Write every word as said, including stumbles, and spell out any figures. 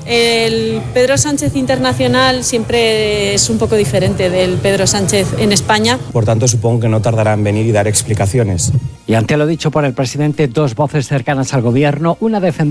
El Pedro Sánchez internacional siempre es un poco diferente del Pedro Sánchez en España. Por tanto, supongo que no tardará en venir y dar explicaciones. Y ante lo dicho por el presidente, dos voces cercanas al gobierno, una defendió